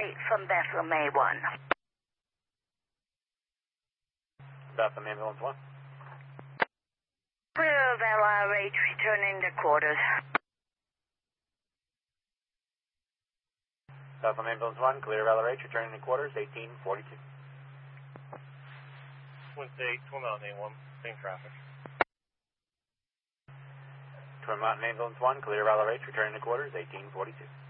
from Bethlehem A1. Bethlehem Ambulance 1. Clear of LRH, returning to quarters. Bethlehem Ambulance 1, clear of LRH, returning to quarters, 1842. Wednesday, Twin Mountain A1, same traffic. Twin Mountain Ambulance 1, clear of LRH, returning to quarters, 1842.